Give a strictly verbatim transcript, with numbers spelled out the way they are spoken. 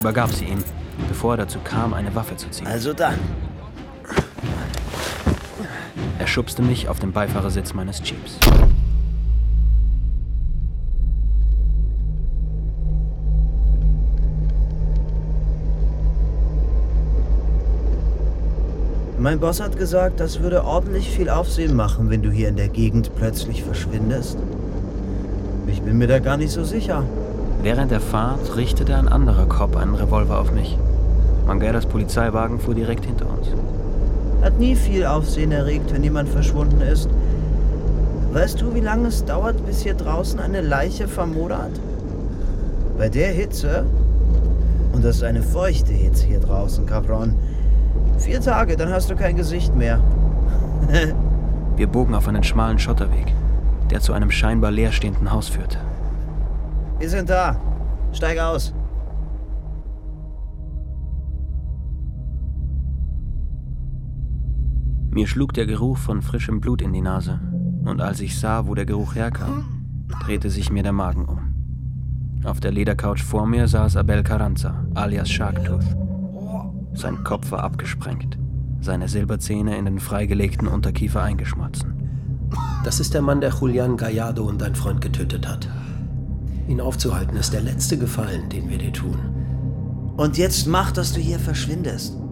übergab sie ihm, bevor er dazu kam, eine Waffe zu ziehen. Also dann. Er schubste mich auf den Beifahrersitz meines Jeeps. Mein Boss hat gesagt, das würde ordentlich viel Aufsehen machen, wenn du hier in der Gegend plötzlich verschwindest. Ich bin mir da gar nicht so sicher. Während der Fahrt richtete ein anderer Cop einen Revolver auf mich. Mangueiras Polizeiwagen fuhr direkt hinter uns. Hat nie viel Aufsehen erregt, wenn jemand verschwunden ist. Weißt du, wie lange es dauert, bis hier draußen eine Leiche vermodert? Bei der Hitze? Und das ist eine feuchte Hitze hier draußen, Cabron. Vier Tage, dann hast du kein Gesicht mehr. Wir bogen auf einen schmalen Schotterweg, der zu einem scheinbar leerstehenden Haus führte. Wir sind da. Steig aus. Mir schlug der Geruch von frischem Blut in die Nase. Und als ich sah, wo der Geruch herkam, drehte sich mir der Magen um. Auf der Ledercouch vor mir saß Abel Carranza, alias Sharktooth. Sein Kopf war abgesprengt, seine Silberzähne in den freigelegten Unterkiefer eingeschmolzen. Das ist der Mann, der Julian Gallardo und dein Freund getötet hat. Ihn aufzuhalten ist der letzte Gefallen, den wir dir tun. Und jetzt mach, dass du hier verschwindest.